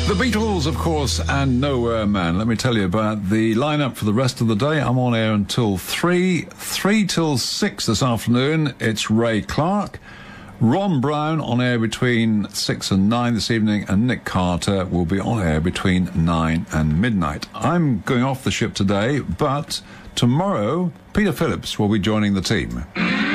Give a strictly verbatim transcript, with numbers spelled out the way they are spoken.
The Beatles, of course, and Nowhere Man. Let me tell you about the lineup for the rest of the day. I'm on air until three, three till six this afternoon. It's Ray Clark. Ron Brown on air between six and nine this evening, and Nick Carter will be on air between nine and midnight. I'm going off the ship today, but tomorrow Peter Phillips will be joining the team.